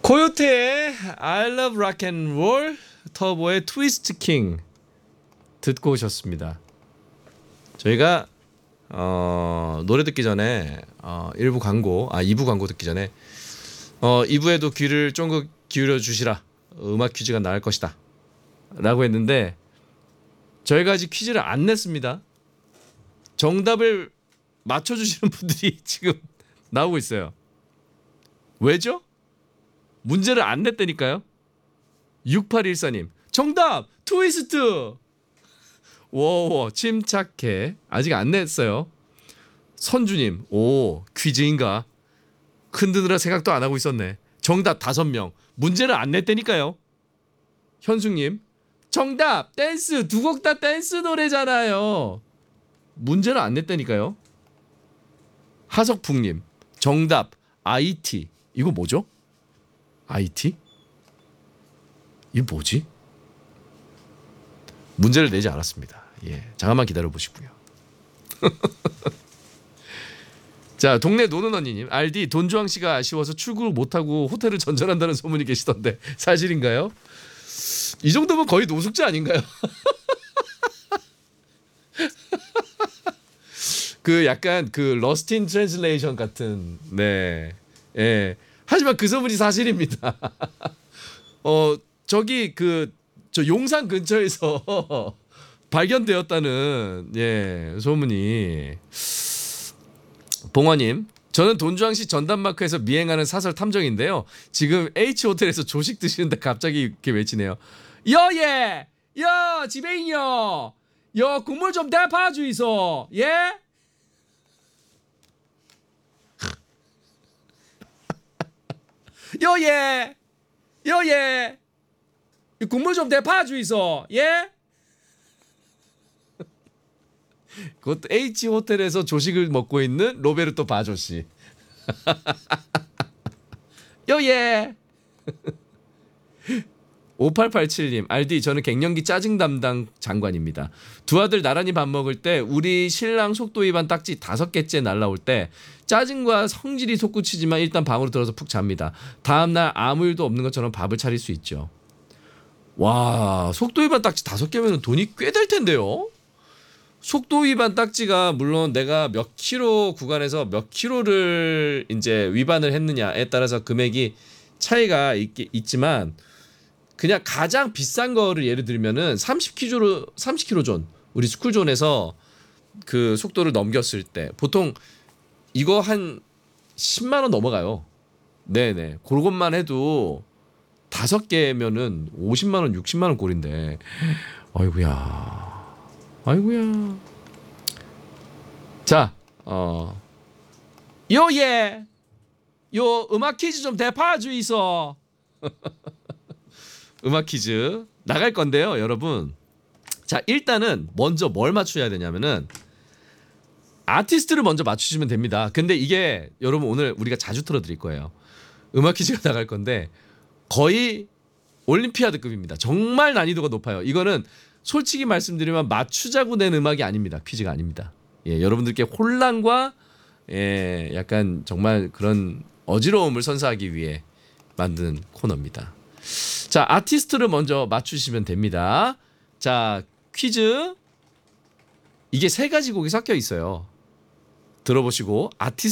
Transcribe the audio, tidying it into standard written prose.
코요테의 I Love Rock and Roll, 터보의 트위스트 킹 듣고 오셨습니다. 저희가 노래 듣기 전에 2부 광고 듣기 전에 2부에도 귀를 쫑긋 기울여 주시라, 음악 퀴즈가 나을 것이다 라고 했는데 저희가 아직 퀴즈를 안 냈습니다. 정답을 맞춰주시는 분들이 지금 나오고 있어요. 왜죠? 문제를 안 냈다니까요. 6814님 정답 트위스트. 워 침착해, 아직 안 냈어요. 선주님 오 퀴즈인가 흔드느라 생각도 안 하고 있었네. 정답 5명, 문제를 안 냈다니까요. 현숙님 정답 댄스, 두 곡 다 댄스 노래잖아요. 문제를 안 냈다니까요. 하석풍님 정답 IT. 이거 뭐죠? IT? 이게 뭐지? 문제를 내지 않았습니다. 예, 잠깐만 기다려 보시고요. 자, 동네 노는 언니님 RD 돈주왕 씨가 아쉬워서 출국을 못하고 호텔을 전전한다는 소문이 계시던데 사실인가요? 이 정도면 거의 노숙자 아닌가요? 그 약간 그 러스트 인 트랜슬레이션 같은. 네. 예. 하지만 그 소문이 사실입니다. 저기 저 용산 근처에서 발견되었다는 소문이. 봉화님 저는 돈주왕씨 전담마크에서 미행하는 사설 탐정인데요. 지금 H호텔에서 조식 드시는데 갑자기 이렇게 외치네요. 여예 여 지배인요 여 국물 좀 대파주이소. 예? 여예 국물 좀 대파주이소. 예? 그것도 H호텔에서 조식을 먹고 있는 로베르토 바조씨. 여예. 5887님 RD 저는 갱년기 짜증 담당 장관입니다. 두 아들 나란히 밥 먹을 때 우리 신랑 속도 위반 딱지 5개째 날라올 때 짜증과 성질이 솟구치지만 일단 방으로 들어서 푹 잡니다. 다음날 아무 일도 없는 것처럼 밥을 차릴 수 있죠. 와, 속도 위반 딱지 5개면 돈이 꽤 될 텐데요. 속도 위반 딱지가 물론 내가 몇 킬로 구간에서 몇 킬로를 이제 위반을 했느냐에 따라서 금액이 차이가 있지만 그냥 가장 비싼 거를 예를 들면은 30km 존, 우리 스쿨존에서 그 속도를 넘겼을 때 보통 이거 한 10만 원 넘어가요. 네네. 그것만 해도 5개면은 50만 원, 60만 원 꼴인데. 아이고야. 자, 요예. 요 음악 퀴즈 좀 대파 주이소. 음악 퀴즈 나갈 건데요, 여러분. 자, 일단은 먼저 뭘 맞춰야 되냐면은 아티스트를 먼저 맞추시면 됩니다. 근데 이게 여러분 오늘 우리가 자주 틀어드릴 거예요. 음악 퀴즈가 나갈 건데 거의 올림피아드급입니다. 정말 난이도가 높아요. 이거는 솔직히 말씀드리면 맞추자고 낸 음악이 아닙니다. 퀴즈가 아닙니다. 예, 여러분들께 혼란과 약간 정말 그런 어지러움을 선사하기 위해 만든 코너입니다. 자, 아티스트를 먼저 맞추시면 됩니다. 자, 퀴즈. 이게 3가지 곡이 섞여 있어요. 들어보시고 아티스트